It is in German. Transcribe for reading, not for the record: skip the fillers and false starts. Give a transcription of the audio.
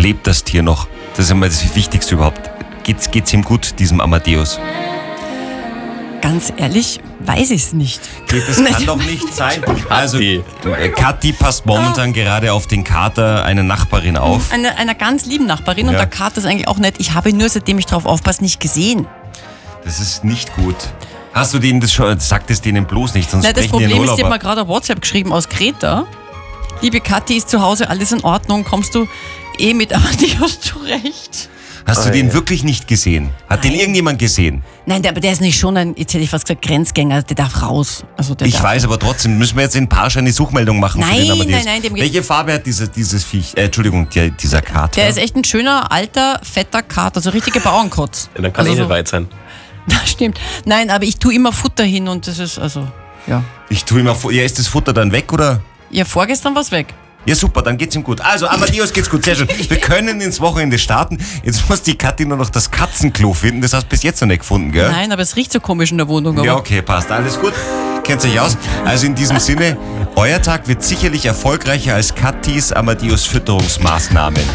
Lebt das Tier noch? Das ist einmal das Wichtigste überhaupt. Geht's ihm gut, diesem Amadeus? Ganz ehrlich, weiß ich es nicht. Das kann doch nicht sein. Also, Kathi passt momentan gerade auf den Kater einer Nachbarin auf. Einer ganz lieben Nachbarin und Ja. der Kater ist eigentlich auch nett. Ich habe ihn nur, seitdem ich drauf aufpasse, nicht gesehen. Das ist nicht gut. Hast du denen das schon, sag das denen bloß nicht, sonst Nein, das sprechen die in Problem ist, Urlaub ich habe mir ab. gerade ein WhatsApp geschrieben aus Kreta. Liebe Kathi, ist zu Hause alles in Ordnung? Kommst du mit Amadeus zurecht? Hast du den wirklich nicht gesehen? Hat den irgendjemand gesehen? Nein, aber der ist nicht schon jetzt hätte ich fast gesagt, Grenzgänger, der darf raus. Also der Ich darf. weiß, aber trotzdem müssen wir jetzt in Parsch eine Suchmeldung machen für den Nein, Amadeus. nein, dem Welche Farbe hat dieses Viech? Dieser Kater. Der ist echt ein schöner, alter, fetter Kater, so richtige Bauernkotz. Ja, dann kann Also nicht so- weit sein. Das stimmt. Nein, aber ich tue immer Futter hin und das ist, ja. Ich tue immer, ja, ist das Futter dann weg, oder? Ja, vorgestern war's weg. Ja, super, dann geht's ihm gut. Also, Amadeus geht's gut, sehr schön. Wir können ins Wochenende starten. Jetzt muss die Kathi nur noch das Katzenklo finden. Das hast du bis jetzt noch nicht gefunden, gell? Nein, aber es riecht so komisch in der Wohnung. Aber Ja, okay, passt. Alles gut. Kennt euch aus. Also in diesem Sinne, euer Tag wird sicherlich erfolgreicher als Kathis Amadeus-Fütterungsmaßnahmen.